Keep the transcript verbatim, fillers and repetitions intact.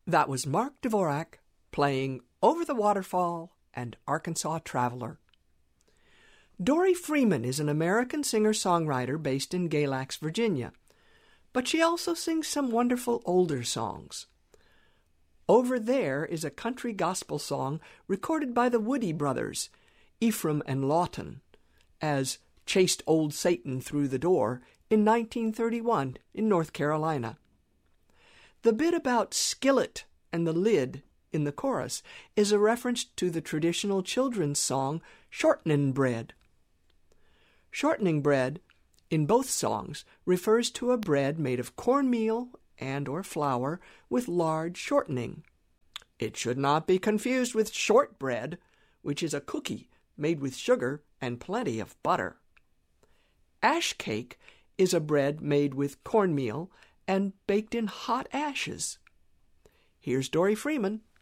That was Mark Dvorak playing Over the Waterfall and Arkansas Traveler. Dory Freeman is an American singer-songwriter based in Galax, Virginia, but she also sings some wonderful older songs. Over There is a country gospel song recorded by the Woody Brothers, Ephraim and Lawton, as Chased Old Satan Through the Door in nineteen thirty-one in North Carolina. The bit about skillet and the lid in the chorus is a reference to the traditional children's song Shortening Bread. Shortening bread, in both songs, refers to a bread made of cornmeal and or flour with large shortening. It should not be confused with shortbread, which is a cookie made with sugar and plenty of butter. Ash cake is a bread made with cornmeal and baked in hot ashes. Here's Dory Freeman